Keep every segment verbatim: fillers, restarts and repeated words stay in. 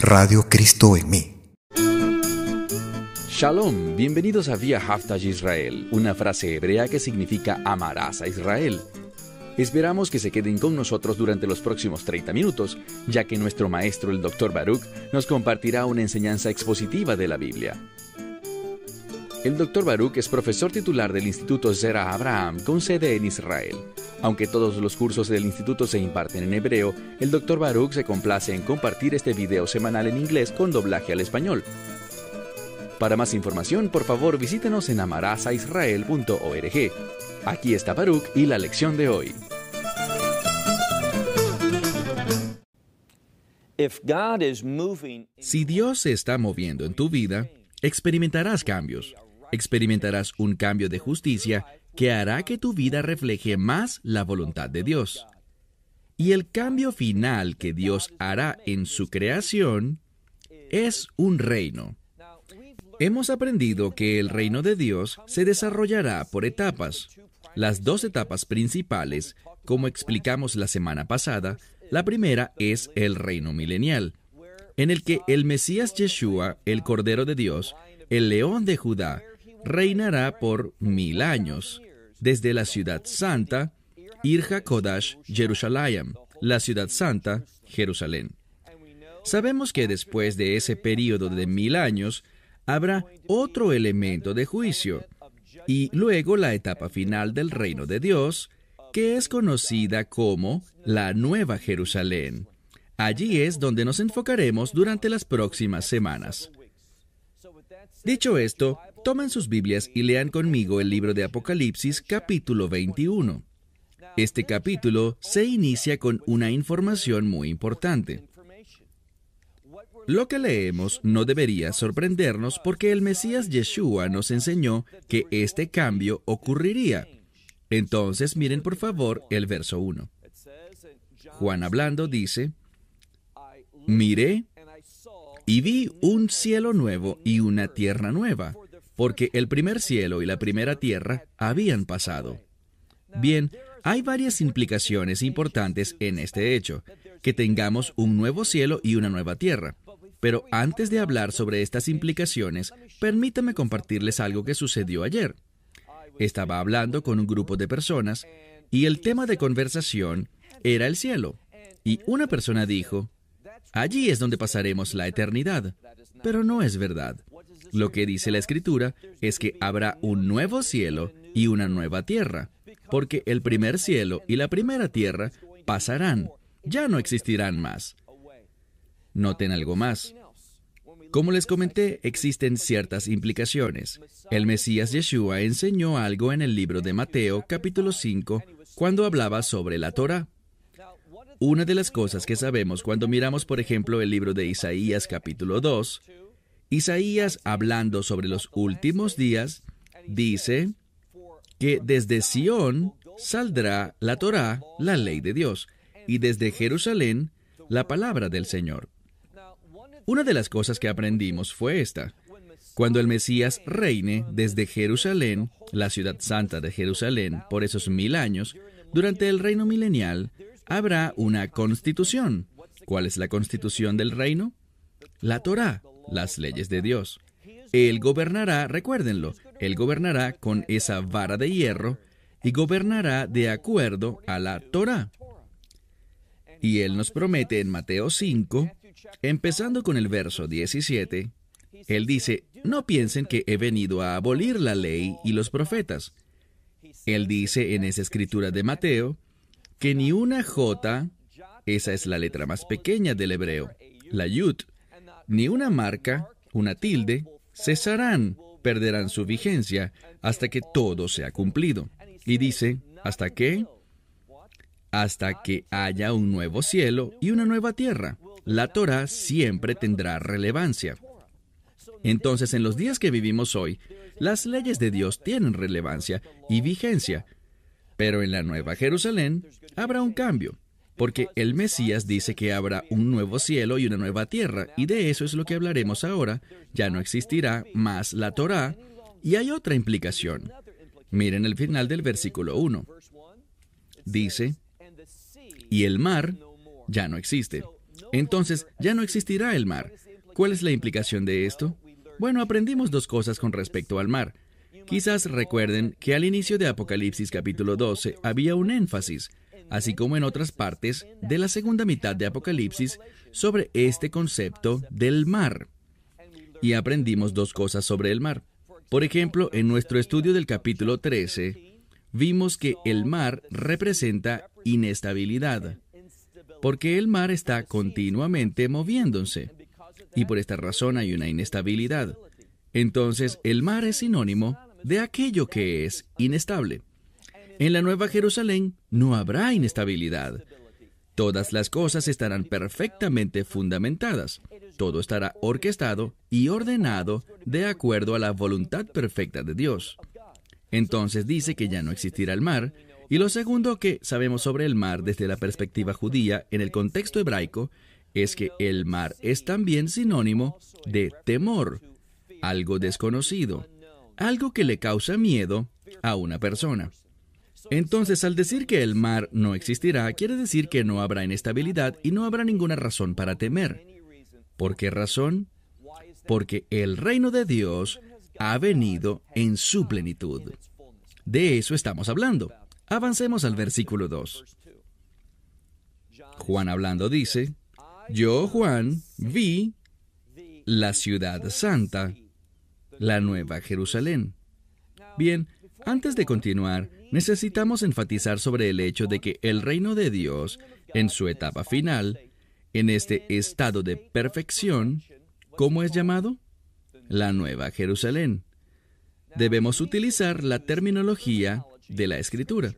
Radio Cristo en mí. Shalom, bienvenidos a Vía Haftaj Israel, una frase hebrea que significa amarás a Israel. Esperamos que se queden con nosotros durante los próximos treinta minutos, ya que nuestro maestro, el doctor Baruch, nos compartirá una enseñanza expositiva de la Biblia. El doctor Baruch es profesor titular del Instituto Zera Abraham, con sede en Israel. Aunque todos los cursos del instituto se imparten en hebreo, el doctor Baruch se complace en compartir este video semanal en inglés con doblaje al español. Para más información, por favor, visítenos en amarasaisrael punto org. Aquí está Baruch y la lección de hoy. Si Dios se está moviendo en tu vida, experimentarás cambios. Experimentarás un cambio de justicia que hará que tu vida refleje más la voluntad de Dios. Y el cambio final que Dios hará en su creación es un reino. Hemos aprendido que el reino de Dios se desarrollará por etapas. Las dos etapas principales, como explicamos la semana pasada, la primera es el reino milenial, en el que el Mesías Yeshua, el Cordero de Dios, el León de Judá, reinará por mil años, desde la ciudad santa, Ir HaKodash, Jerusalén, la ciudad santa, Jerusalén. Sabemos que después de ese período de mil años, habrá otro elemento de juicio, y luego la etapa final del reino de Dios, que es conocida como la Nueva Jerusalén. Allí es donde nos enfocaremos durante las próximas semanas. Dicho esto, tomen sus Biblias y lean conmigo el libro de Apocalipsis, capítulo veintiuno. Este capítulo se inicia con una información muy importante. Lo que leemos no debería sorprendernos porque el Mesías Yeshua nos enseñó que este cambio ocurriría. Entonces, miren por favor el verso uno. Juan hablando dice, «Miré y vi un cielo nuevo y una tierra nueva, porque el primer cielo y la primera tierra habían pasado». Bien, hay varias implicaciones importantes en este hecho, que tengamos un nuevo cielo y una nueva tierra. Pero antes de hablar sobre estas implicaciones, permítame compartirles algo que sucedió ayer. Estaba hablando con un grupo de personas y el tema de conversación era el cielo. Y una persona dijo, «Allí es donde pasaremos la eternidad». Pero no es verdad. Lo que dice la Escritura es que habrá un nuevo cielo y una nueva tierra, porque el primer cielo y la primera tierra pasarán, ya no existirán más. Noten algo más. Como les comenté, existen ciertas implicaciones. El Mesías Yeshua enseñó algo en el libro de Mateo, capítulo cinco, cuando hablaba sobre la Torá. Una de las cosas que sabemos cuando miramos, por ejemplo, el libro de Isaías, capítulo dos, Isaías, hablando sobre los últimos días, dice que desde Sión saldrá la Torá, la ley de Dios, y desde Jerusalén, la palabra del Señor. Una de las cosas que aprendimos fue esta. Cuando el Mesías reine desde Jerusalén, la ciudad santa de Jerusalén, por esos mil años, durante el reino milenial, habrá una constitución. ¿Cuál es la constitución del reino? La Torá, las leyes de Dios. Él gobernará, recuérdenlo, Él gobernará con esa vara de hierro y gobernará de acuerdo a la Torá. Y Él nos promete en Mateo cinco, empezando con el verso diecisiete, Él dice, «No piensen que he venido a abolir la ley y los profetas». Él dice en esa escritura de Mateo que ni una jota, esa es la letra más pequeña del hebreo, la yud, ni una marca, una tilde, cesarán, perderán su vigencia hasta que todo sea cumplido. Y dice, ¿hasta qué? Hasta que haya un nuevo cielo y una nueva tierra. La Torá siempre tendrá relevancia. Entonces, en los días que vivimos hoy, las leyes de Dios tienen relevancia y vigencia. Pero en la Nueva Jerusalén habrá un cambio, porque el Mesías dice que habrá un nuevo cielo y una nueva tierra, y de eso es lo que hablaremos ahora. Ya no existirá más la Torá, y hay otra implicación. Miren el final del versículo uno. Dice, y el mar ya no existe. Entonces, ya no existirá el mar. ¿Cuál es la implicación de esto? Bueno, aprendimos dos cosas con respecto al mar. Quizás recuerden que al inicio de Apocalipsis capítulo doce había un énfasis, así como en otras partes de la segunda mitad de Apocalipsis, sobre este concepto del mar. Y aprendimos dos cosas sobre el mar. Por ejemplo, en nuestro estudio del capítulo trece, vimos que el mar representa inestabilidad, porque el mar está continuamente moviéndose, y por esta razón hay una inestabilidad. Entonces, el mar es sinónimo de aquello que es inestable. En la Nueva Jerusalén no habrá inestabilidad. Todas las cosas estarán perfectamente fundamentadas. Todo estará orquestado y ordenado de acuerdo a la voluntad perfecta de Dios. Entonces dice que ya no existirá el mar. Y lo segundo que sabemos sobre el mar desde la perspectiva judía en el contexto hebraico es que el mar es también sinónimo de temor, algo desconocido, algo que le causa miedo a una persona. Entonces, al decir que el mar no existirá, quiere decir que no habrá inestabilidad y no habrá ninguna razón para temer. ¿Por qué razón? Porque el reino de Dios ha venido en su plenitud. De eso estamos hablando. Avancemos al versículo dos. Juan hablando dice, yo, Juan, vi la ciudad santa, la nueva Jerusalén. Bien, antes de continuar, necesitamos enfatizar sobre el hecho de que el reino de Dios, en su etapa final, en este estado de perfección, ¿cómo es llamado? La nueva Jerusalén. Debemos utilizar la terminología de la Escritura.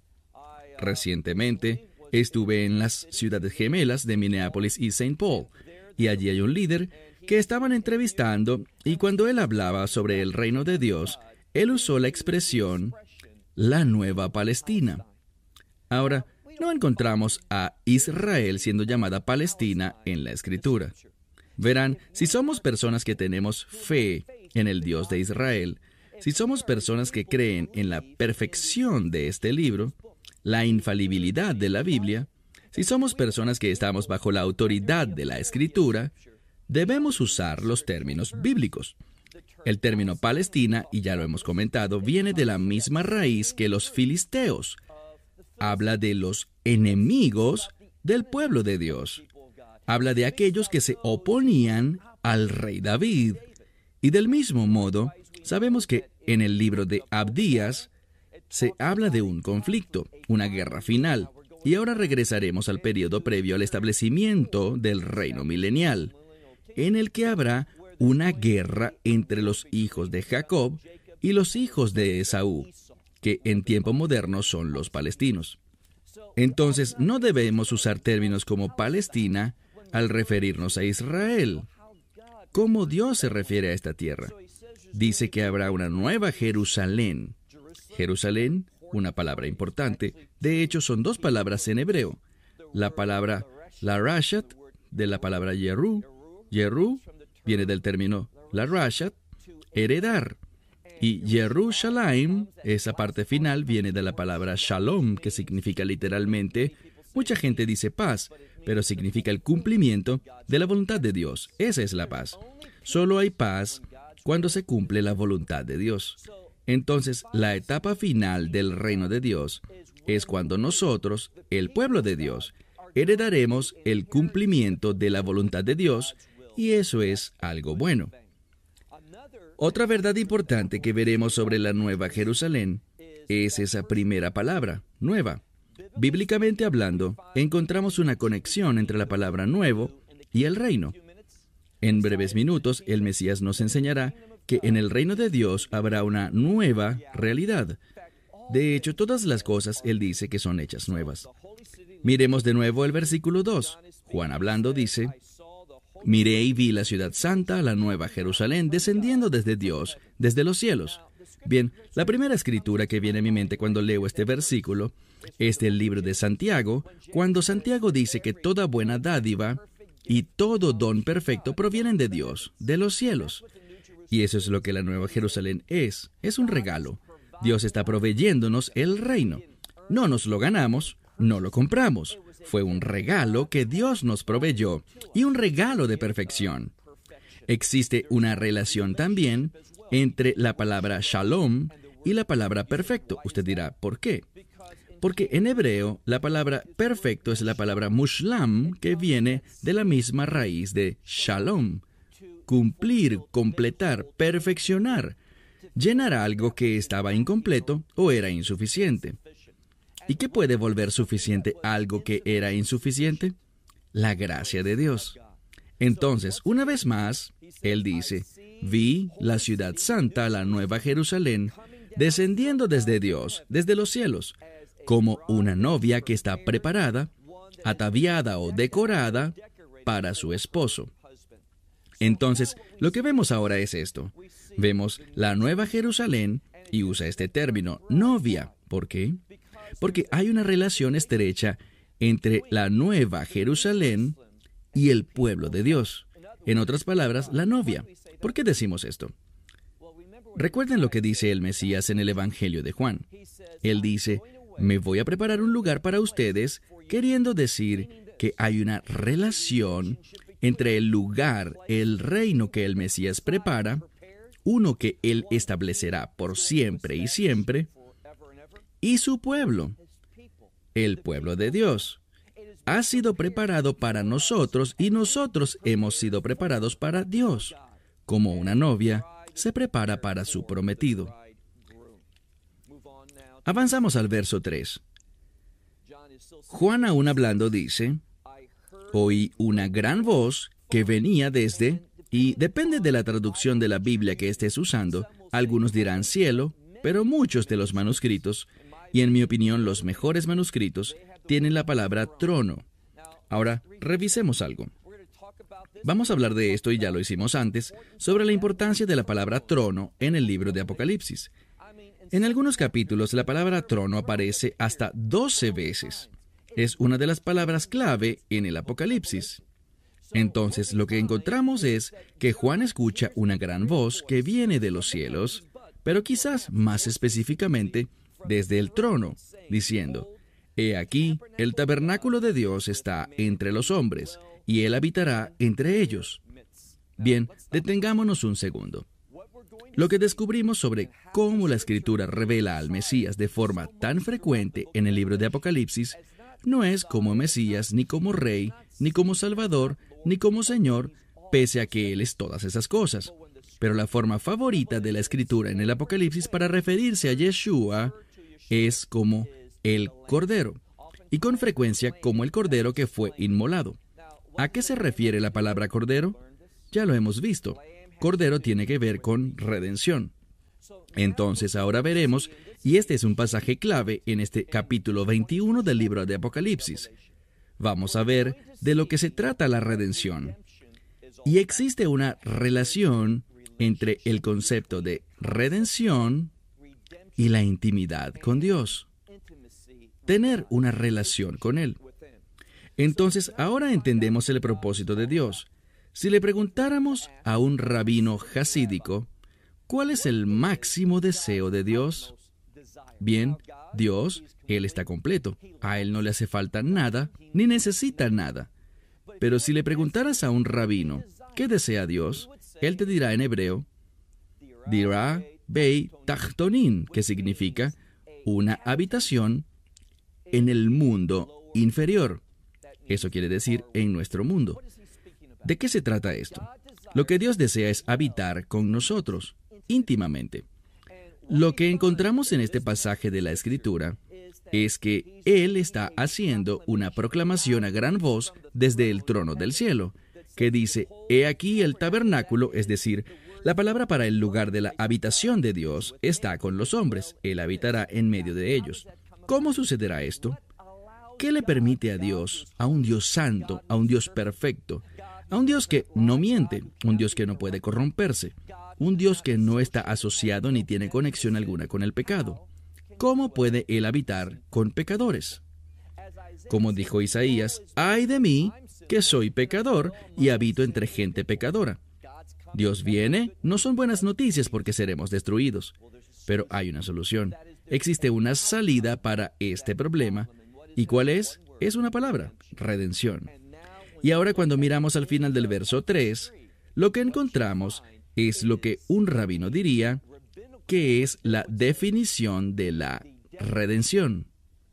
Recientemente, estuve en las ciudades gemelas de Minneapolis y Saint Paul, y allí hay un líder que estaban entrevistando, y cuando él hablaba sobre el reino de Dios, él usó la expresión la nueva Palestina. Ahora, no encontramos a Israel siendo llamada Palestina en la Escritura. Verán, si somos personas que tenemos fe en el Dios de Israel, si somos personas que creen en la perfección de este libro, la infalibilidad de la Biblia, si somos personas que estamos bajo la autoridad de la Escritura, debemos usar los términos bíblicos. El término Palestina, y ya lo hemos comentado, viene de la misma raíz que los filisteos. Habla de los enemigos del pueblo de Dios. Habla de aquellos que se oponían al rey David. Y del mismo modo, sabemos que en el libro de Abdías se habla de un conflicto, una guerra final. Y ahora regresaremos al periodo previo al establecimiento del reino milenial, en el que habrá una guerra entre los hijos de Jacob y los hijos de Esaú, que en tiempo moderno son los palestinos. Entonces, no debemos usar términos como Palestina al referirnos a Israel. ¿Cómo Dios se refiere a esta tierra? Dice que habrá una nueva Jerusalén. Jerusalén, una palabra importante. De hecho, son dos palabras en hebreo. La palabra Larashat, de la palabra Yeru. Yeru viene del término Larashat, heredar. Y Yerushalayim, esa parte final, viene de la palabra Shalom, que significa literalmente, mucha gente dice paz, pero significa el cumplimiento de la voluntad de Dios. Esa es la paz. Solo hay paz cuando se cumple la voluntad de Dios. Entonces, la etapa final del reino de Dios es cuando nosotros, el pueblo de Dios, heredaremos el cumplimiento de la voluntad de Dios, y eso es algo bueno. Otra verdad importante que veremos sobre la Nueva Jerusalén es esa primera palabra, nueva. Bíblicamente hablando, encontramos una conexión entre la palabra nuevo y el reino. En breves minutos, el Mesías nos enseñará que en el reino de Dios habrá una nueva realidad. De hecho, todas las cosas Él dice que son hechas nuevas. Miremos de nuevo el versículo dos. Juan hablando dice, miré y vi la ciudad santa, la nueva Jerusalén, descendiendo desde Dios, desde los cielos. Bien, la primera escritura que viene a mi mente cuando leo este versículo es del libro de Santiago, cuando Santiago dice que toda buena dádiva y todo don perfecto provienen de Dios, de los cielos. Y eso es lo que la Nueva Jerusalén es, es un regalo. Dios está proveyéndonos el reino. No nos lo ganamos, no lo compramos. Fue un regalo que Dios nos proveyó y un regalo de perfección. Existe una relación también entre la palabra shalom y la palabra perfecto. Usted dirá, ¿por qué? Porque en hebreo la palabra perfecto es la palabra mushlam, que viene de la misma raíz de shalom. Cumplir, completar, perfeccionar, llenar algo que estaba incompleto o era insuficiente. ¿Y qué puede volver suficiente algo que era insuficiente? La gracia de Dios. Entonces, una vez más, Él dice, vi la ciudad santa, la nueva Jerusalén, descendiendo desde Dios, desde los cielos, como una novia que está preparada, ataviada o decorada para su esposo. Entonces, lo que vemos ahora es esto. Vemos la nueva Jerusalén y usa este término, novia. ¿Por qué? Porque hay una relación estrecha entre la nueva Jerusalén y el pueblo de Dios. En otras palabras, la novia. ¿Por qué decimos esto? Recuerden lo que dice el Mesías en el Evangelio de Juan. Él dice, me voy a preparar un lugar para ustedes, queriendo decir que hay una relación entre el lugar, el reino que el Mesías prepara, uno que Él establecerá por siempre y siempre, y su pueblo, el pueblo de Dios. Ha sido preparado para nosotros y nosotros hemos sido preparados para Dios, como una novia se prepara para su prometido. Avanzamos al verso tres. Juan, aún hablando, dice, oí una gran voz que venía desde, y depende de la traducción de la Biblia que estés usando, algunos dirán cielo, pero muchos de los manuscritos, y en mi opinión los mejores manuscritos, tienen la palabra trono. Ahora, revisemos algo. Vamos a hablar de esto, y ya lo hicimos antes, sobre la importancia de la palabra trono en el libro de Apocalipsis. En algunos capítulos, la palabra trono aparece hasta doce veces. Es una de las palabras clave en el Apocalipsis. Entonces, lo que encontramos es que Juan escucha una gran voz que viene de los cielos, pero quizás más específicamente desde el trono, diciendo, he aquí, el tabernáculo de Dios está entre los hombres, y Él habitará entre ellos. Bien, detengámonos un segundo. Lo que descubrimos sobre cómo la Escritura revela al Mesías de forma tan frecuente en el libro de Apocalipsis no es como Mesías, ni como Rey, ni como Salvador, ni como Señor, pese a que Él es todas esas cosas. Pero la forma favorita de la Escritura en el Apocalipsis para referirse a Yeshua es como el Cordero, y con frecuencia como el Cordero que fue inmolado. ¿A qué se refiere la palabra Cordero? Ya lo hemos visto. Cordero tiene que ver con redención. Entonces ahora veremos, y este es un pasaje clave en este capítulo veintiuno del libro de Apocalipsis. Vamos a ver de lo que se trata la redención. Y existe una relación entre el concepto de redención y la intimidad con Dios. Tener una relación con Él. Entonces, ahora entendemos el propósito de Dios. Si le preguntáramos a un rabino jasídico, ¿cuál es el máximo deseo de Dios? Bien, Dios, Él está completo. A Él no le hace falta nada, ni necesita nada. Pero si le preguntaras a un rabino, ¿qué desea Dios? Él te dirá en hebreo, dirá Beit Tachtonin, que significa una habitación en el mundo inferior. Eso quiere decir en nuestro mundo. ¿De qué se trata esto? Lo que Dios desea es habitar con nosotros, íntimamente. Lo que encontramos en este pasaje de la Escritura es que Él está haciendo una proclamación a gran voz desde el trono del cielo, que dice, he aquí el tabernáculo, es decir, la palabra para el lugar de la habitación de Dios está con los hombres, Él habitará en medio de ellos. ¿Cómo sucederá esto? ¿Qué le permite a Dios, a un Dios santo, a un Dios perfecto, a un Dios que no miente, un Dios que no puede corromperse, un Dios que no está asociado ni tiene conexión alguna con el pecado? ¿Cómo puede Él habitar con pecadores? Como dijo Isaías, ¡ay de mí, que soy pecador y habito entre gente pecadora! Dios viene, no son buenas noticias porque seremos destruidos, pero hay una solución. Existe una salida para este problema. ¿Y cuál es? es una palabra, redención. Y ahora cuando miramos al final del verso tres, lo que encontramos es lo que un rabino diría que es la definición de la redención.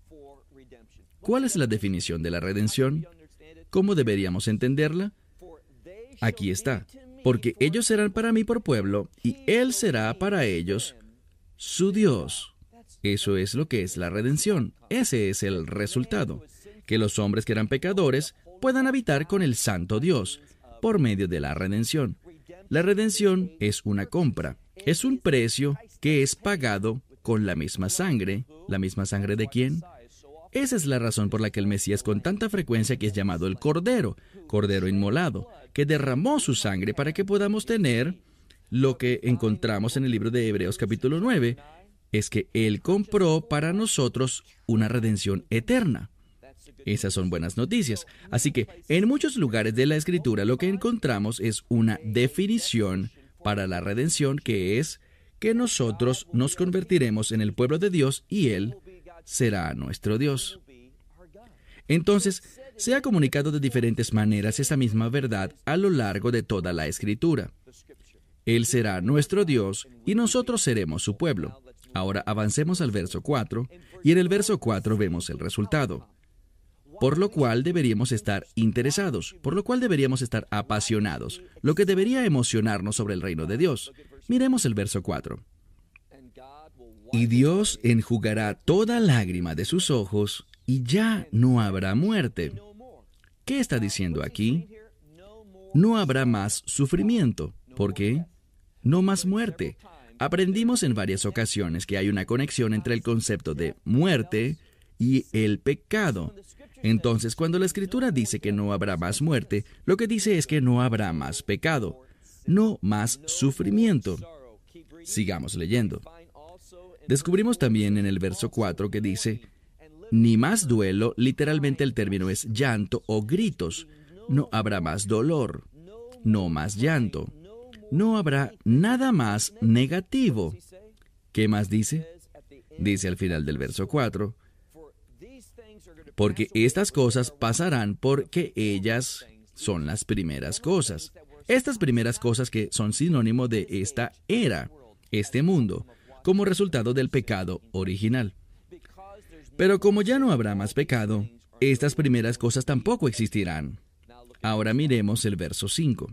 ¿Cuál es la definición de la redención? ¿Cómo deberíamos entenderla? Aquí está. Porque ellos serán para mí por pueblo, y Él será para ellos su Dios. Eso es lo que es la redención. Ese es el resultado. Que los hombres que eran pecadores puedan habitar con el Santo Dios por medio de la redención. La redención es una compra. Es un precio que es pagado con la misma sangre. ¿La misma sangre de quién? Esa es la razón por la que el Mesías con tanta frecuencia que es llamado el Cordero, Cordero inmolado, que derramó su sangre para que podamos tener lo que encontramos en el libro de Hebreos capítulo nueve, es que Él compró para nosotros una redención eterna. Esas son buenas noticias. Así que en muchos lugares de la Escritura lo que encontramos es una definición para la redención, que es que nosotros nos convertiremos en el pueblo de Dios y Él será nuestro Dios. Entonces, se ha comunicado de diferentes maneras esa misma verdad a lo largo de toda la Escritura. Él será nuestro Dios y nosotros seremos su pueblo. Ahora avancemos al verso cuatro, y en el verso cuatro vemos el resultado. Por lo cual deberíamos estar interesados, por lo cual deberíamos estar apasionados, lo que debería emocionarnos sobre el reino de Dios. Miremos el verso cuatro. Y Dios enjugará toda lágrima de sus ojos, y ya no habrá muerte. ¿Qué está diciendo aquí? No habrá más sufrimiento. ¿Por qué? No más muerte. Aprendimos en varias ocasiones que hay una conexión entre el concepto de muerte y el pecado. Entonces, cuando la Escritura dice que no habrá más muerte, lo que dice es que no habrá más pecado, no más sufrimiento. Sigamos leyendo. Descubrimos también en el verso cuatro que dice, ni más duelo, literalmente el término es llanto o gritos. No habrá más dolor, no más llanto. No habrá nada más negativo. ¿Qué más dice? Dice al final del verso cuatro, porque estas cosas pasarán porque ellas son las primeras cosas. Estas primeras cosas que son sinónimo de esta era, este mundo, como resultado del pecado original. Pero como ya no habrá más pecado, estas primeras cosas tampoco existirán. Ahora miremos el verso cinco.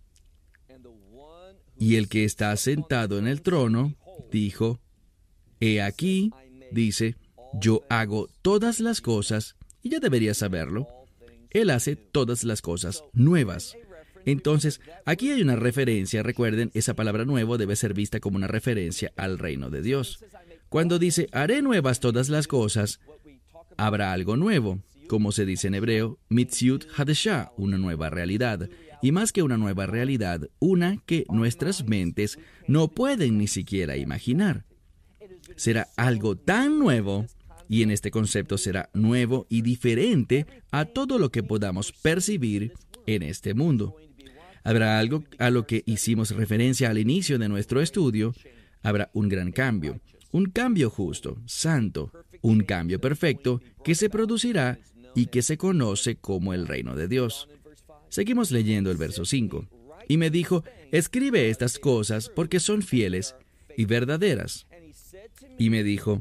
Y el que está sentado en el trono dijo, he aquí, dice, yo hago todas las cosas, y ya deberías saberlo, Él hace todas las cosas nuevas. Entonces, aquí hay una referencia, recuerden, esa palabra nuevo debe ser vista como una referencia al reino de Dios. Cuando dice, haré nuevas todas las cosas, habrá algo nuevo, como se dice en hebreo, mitziut hadeshah, una nueva realidad. Y más que una nueva realidad, una que nuestras mentes no pueden ni siquiera imaginar. Será algo tan nuevo, y en este concepto será nuevo y diferente a todo lo que podamos percibir en este mundo. Habrá algo a lo que hicimos referencia al inicio de nuestro estudio. Habrá un gran cambio, un cambio justo, santo, un cambio perfecto que se producirá y que se conoce como el reino de Dios. Seguimos leyendo el verso cinco. Y me dijo, escribe estas cosas porque son fieles y verdaderas. Y me dijo,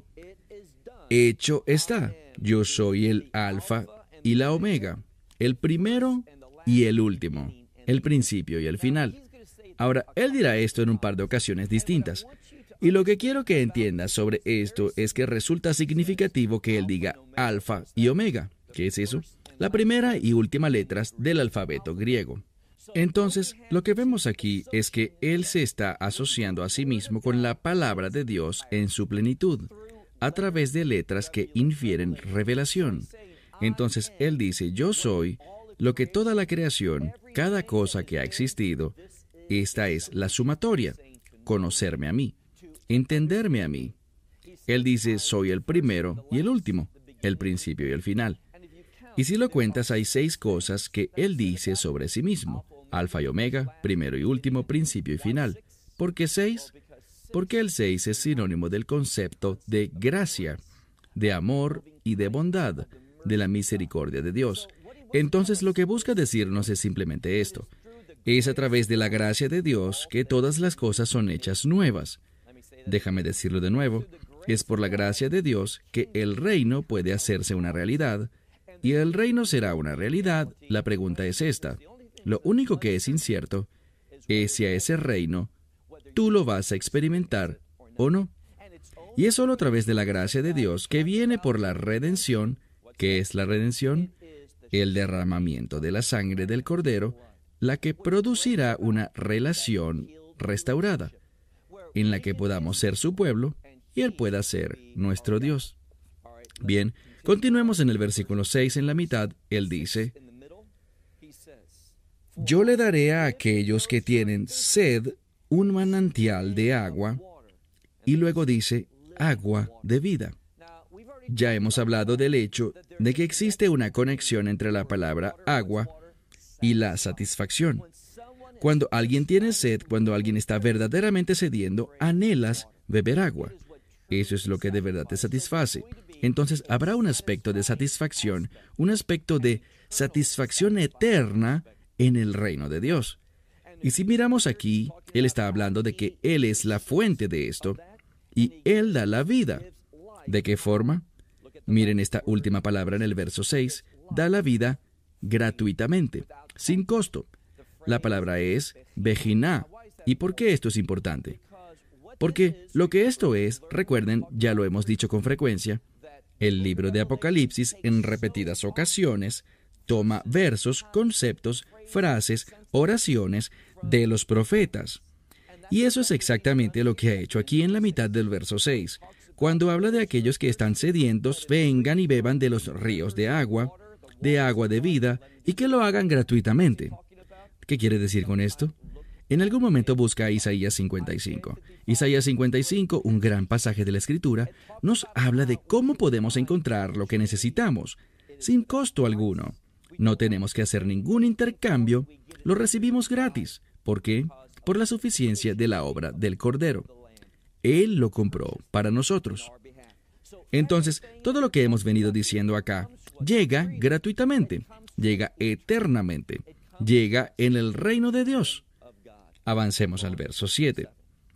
hecho está, yo soy el Alfa y la Omega, el primero y el último, el principio y el final. Ahora, él dirá esto en un par de ocasiones distintas. Y lo que quiero que entiendas sobre esto es que resulta significativo que él diga Alfa y Omega. ¿Qué es eso? La primera y última letras del alfabeto griego. Entonces, lo que vemos aquí es que él se está asociando a sí mismo con la palabra de Dios en su plenitud, a través de letras que infieren revelación. Entonces, él dice, yo soy lo que toda la creación, cada cosa que ha existido, esta es la sumatoria, conocerme a mí, entenderme a mí. Él dice, soy el primero y el último, el principio y el final. Y si lo cuentas, hay seis cosas que él dice sobre sí mismo. Alfa y Omega, primero y último, principio y final. ¿Por qué seis? Porque el seis es sinónimo del concepto de gracia, de amor y de bondad, de la misericordia de Dios. Entonces lo que busca decirnos es simplemente esto. Es a través de la gracia de Dios que todas las cosas son hechas nuevas. Déjame decirlo de nuevo. Es por la gracia de Dios que el reino puede hacerse una realidad. Y el reino será una realidad. La pregunta es esta. Lo único que es incierto es si a ese reino tú lo vas a experimentar o no. Y es solo a través de la gracia de Dios que viene por la redención. ¿Qué es la redención? El derramamiento de la sangre del Cordero, la que producirá una relación restaurada, en la que podamos ser su pueblo y Él pueda ser nuestro Dios. Bien, continuemos en el versículo seis, en la mitad. Él dice, yo le daré a aquellos que tienen sed un manantial de agua, y luego dice, agua de vida. Ya hemos hablado del hecho de que existe una conexión entre la palabra agua y la satisfacción. Cuando alguien tiene sed, cuando alguien está verdaderamente sediento, anhelas beber agua. Eso es lo que de verdad te satisface. Entonces habrá un aspecto de satisfacción, un aspecto de satisfacción eterna en el reino de Dios. Y si miramos aquí, Él está hablando de que Él es la fuente de esto y Él da la vida. ¿De qué forma? Miren esta última palabra en el verso seis. Da la vida gratuitamente, sin costo. La palabra es bejiná. ¿Y por qué esto es importante? Porque lo que esto es, recuerden, ya lo hemos dicho con frecuencia, el libro de Apocalipsis en repetidas ocasiones toma versos, conceptos, frases, oraciones de los profetas. Y eso es exactamente lo que ha hecho aquí en la mitad del verso seis. Cuando habla de aquellos que están sedientos, vengan y beban de los ríos de agua, de agua de vida, y que lo hagan gratuitamente. ¿Qué quiere decir con esto? En algún momento busca Isaías cincuenta y cinco. Isaías cincuenta y cinco, un gran pasaje de la Escritura, nos habla de cómo podemos encontrar lo que necesitamos, sin costo alguno. No tenemos que hacer ningún intercambio, lo recibimos gratis. ¿Por qué? Por la suficiencia de la obra del Cordero. Él lo compró para nosotros. Entonces, todo lo que hemos venido diciendo acá llega gratuitamente, llega eternamente, llega en el reino de Dios. Avancemos al verso siete.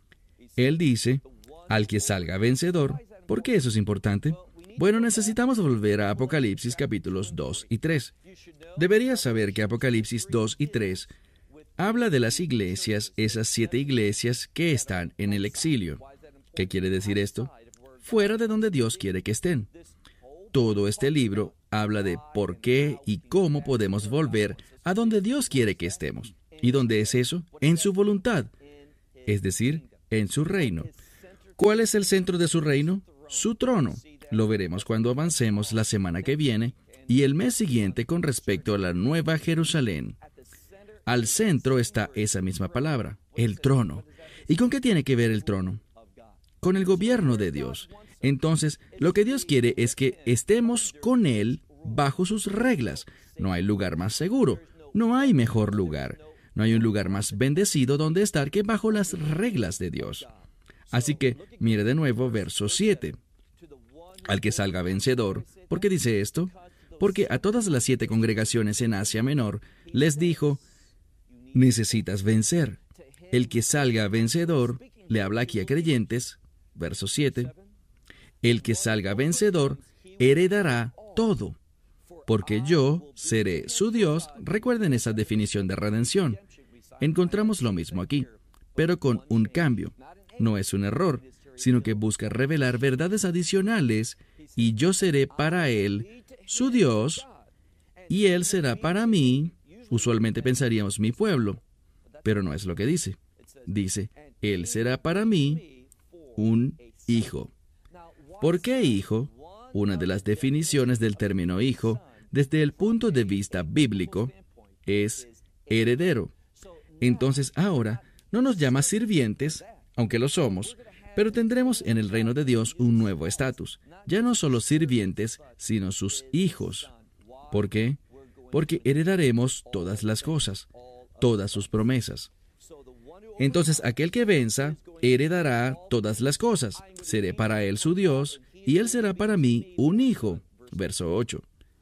Él dice, al que salga vencedor. ¿Por qué eso es importante? Bueno, necesitamos volver a Apocalipsis capítulos dos y tres. Deberías saber que Apocalipsis dos y tres habla de las iglesias, esas siete iglesias que están en el exilio. ¿Qué quiere decir esto? Fuera de donde Dios quiere que estén. Todo este libro habla de por qué y cómo podemos volver a donde Dios quiere que estemos. ¿Y dónde es eso? En su voluntad, es decir, en su reino. ¿Cuál es el centro de su reino? Su trono. Lo veremos cuando avancemos la semana que viene y el mes siguiente con respecto a la Nueva Jerusalén. Al centro está esa misma palabra, el trono. ¿Y con qué tiene que ver el trono? Con el gobierno de Dios. Entonces, lo que Dios quiere es que estemos con Él bajo sus reglas. No hay lugar más seguro, no hay mejor lugar, no hay un lugar más bendecido donde estar que bajo las reglas de Dios. Así que, mire de nuevo verso siete. Al que salga vencedor. ¿Por qué dice esto? Porque a todas las siete congregaciones en Asia Menor les dijo, necesitas vencer. El que salga vencedor, le habla aquí a creyentes, verso siete, el que salga vencedor heredará todo, porque yo seré su Dios. Recuerden esa definición de redención. Encontramos lo mismo aquí, pero con un cambio. No es un error, sino que busca revelar verdades adicionales, y yo seré para él su Dios, y él será para mí, usualmente pensaríamos mi pueblo, pero no es lo que dice. Dice, él será para mí un hijo. ¿Por qué hijo? Una de las definiciones del término hijo, desde el punto de vista bíblico, es heredero. Entonces ahora no nos llama sirvientes, aunque lo somos, pero tendremos en el reino de Dios un nuevo estatus. Ya no solo sirvientes, sino sus hijos. ¿Por qué? Porque heredaremos todas las cosas, todas sus promesas. Entonces aquel que venza heredará todas las cosas. Seré para él su Dios, y él será para mí un hijo. Verso ocho.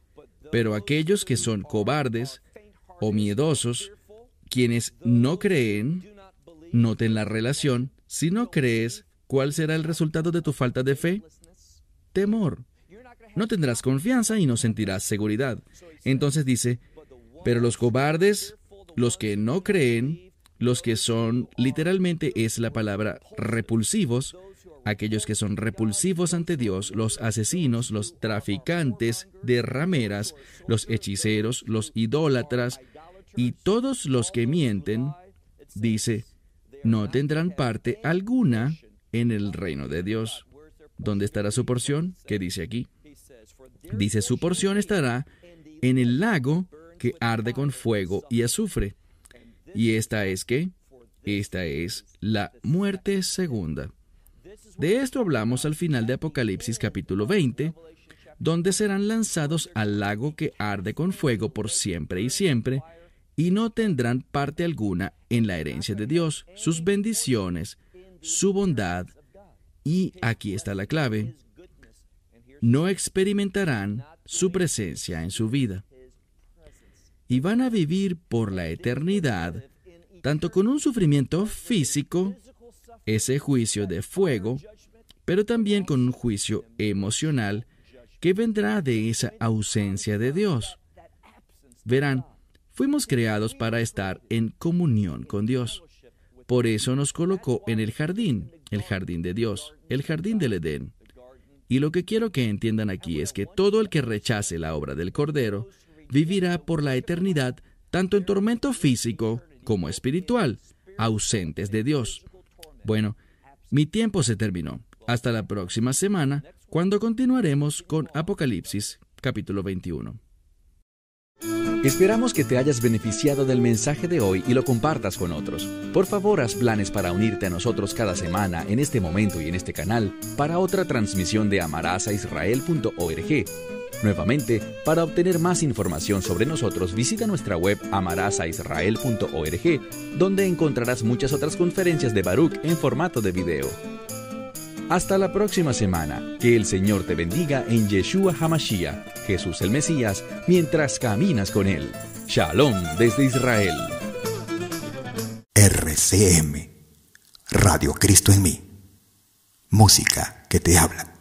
Pero aquellos que son cobardes o miedosos, quienes no creen, noten la relación. Si no crees, ¿cuál será el resultado de tu falta de fe? Temor. No tendrás confianza y no sentirás seguridad. Entonces dice, pero los cobardes, los que no creen, los que son, literalmente es la palabra repulsivos, aquellos que son repulsivos ante Dios, los asesinos, los traficantes de rameras, los hechiceros, los idólatras y todos los que mienten, dice, no tendrán parte alguna en el reino de Dios. ¿Dónde estará su porción? ¿Qué dice aquí? Dice, su porción estará en el lago que arde con fuego y azufre. ¿Y esta es qué? Esta es la muerte segunda. De esto hablamos al final de Apocalipsis capítulo veinte, donde serán lanzados al lago que arde con fuego por siempre y siempre, y no tendrán parte alguna en la herencia de Dios, sus bendiciones, su bondad, y aquí está la clave, no experimentarán su presencia en su vida. Y van a vivir por la eternidad, tanto con un sufrimiento físico, ese juicio de fuego, pero también con un juicio emocional que vendrá de esa ausencia de Dios. Verán, fuimos creados para estar en comunión con Dios. Por eso nos colocó en el jardín, el jardín de Dios, el jardín del Edén. Y lo que quiero que entiendan aquí es que todo el que rechace la obra del Cordero vivirá por la eternidad tanto en tormento físico como espiritual, ausentes de Dios. Bueno, mi tiempo se terminó. Hasta la próxima semana, cuando continuaremos con Apocalipsis, capítulo veintiuno. Esperamos que te hayas beneficiado del mensaje de hoy y lo compartas con otros. Por favor, haz planes para unirte a nosotros cada semana en este momento y en este canal para otra transmisión de amarás a israel punto org. Nuevamente, para obtener más información sobre nosotros, visita nuestra web amarás a israel punto org, donde encontrarás muchas otras conferencias de Baruch en formato de video. Hasta la próxima semana. Que el Señor te bendiga en Yeshua HaMashiach, Jesús el Mesías, mientras caminas con Él. Shalom desde Israel. R C M, Radio Cristo en mí. Música que te habla.